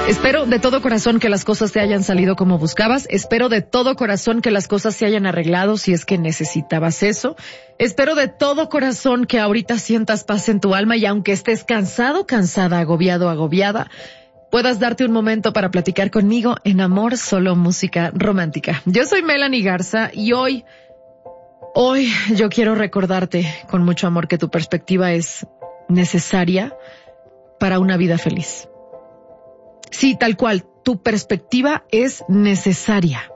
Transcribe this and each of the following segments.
Espero de todo corazón que las cosas te hayan salido como buscabas. Espero de todo corazón que las cosas se hayan arreglado si es que necesitabas eso. Espero de todo corazón que ahorita sientas paz en tu alma y aunque estés cansado, cansada, agobiado, agobiada, puedas darte un momento para platicar conmigo en Amor, Solo Música Romántica. Yo soy Melanie Garza y hoy yo quiero recordarte con mucho amor que tu perspectiva es necesaria para una vida feliz. Sí, tal cual, tu perspectiva es necesaria.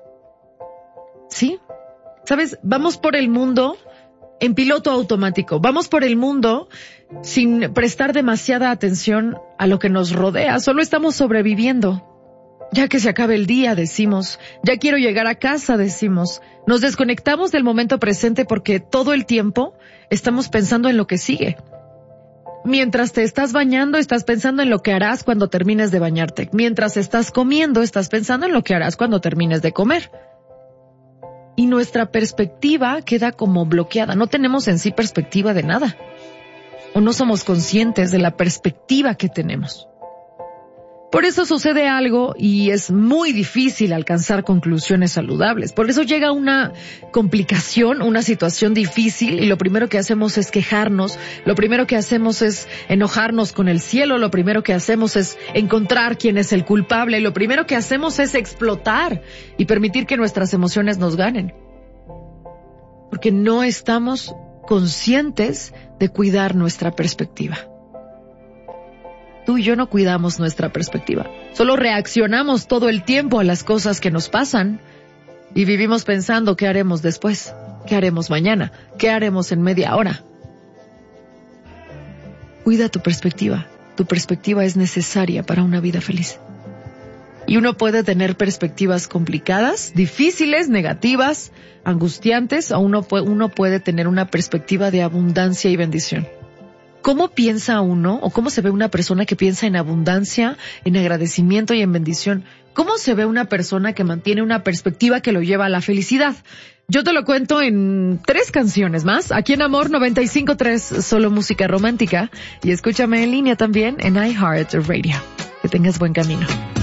¿Sí? ¿Sabes? Vamos por el mundo en piloto automático. Vamos por el mundo sin prestar demasiada atención a lo que nos rodea. Solo estamos sobreviviendo. Ya que se acabe el día, decimos. Ya quiero llegar a casa, decimos. Nos desconectamos del momento presente porque todo el tiempo estamos pensando en lo que sigue. Mientras te estás bañando, estás pensando en lo que harás cuando termines de bañarte. Mientras estás comiendo, estás pensando en lo que harás cuando termines de comer. Y nuestra perspectiva queda como bloqueada. No tenemos en sí perspectiva de nada. O no somos conscientes de la perspectiva que tenemos. Por eso sucede algo y es muy difícil alcanzar conclusiones saludables. Por eso llega una complicación, una situación difícil y lo primero que hacemos es quejarnos, lo primero que hacemos es enojarnos con el cielo, lo primero que hacemos es encontrar quién es el culpable, lo primero que hacemos es explotar y permitir que nuestras emociones nos ganen. Porque no estamos conscientes de cuidar nuestra perspectiva. Tú y yo no cuidamos nuestra perspectiva. Solo reaccionamos todo el tiempo a las cosas que nos pasan y vivimos pensando qué haremos después, qué haremos mañana, qué haremos en media hora. Cuida tu perspectiva. Tu perspectiva es necesaria para una vida feliz. Y uno puede tener perspectivas complicadas, difíciles, negativas, angustiantes, o uno puede tener una perspectiva de abundancia y bendición. ¿Cómo piensa uno o cómo se ve una persona que piensa en abundancia, en agradecimiento y en bendición? ¿Cómo se ve una persona que mantiene una perspectiva que lo lleva a la felicidad? Yo te lo cuento en 3 canciones más, aquí en Amor 95.3, solo música romántica. Y escúchame en línea también en iHeartRadio. Que tengas buen camino.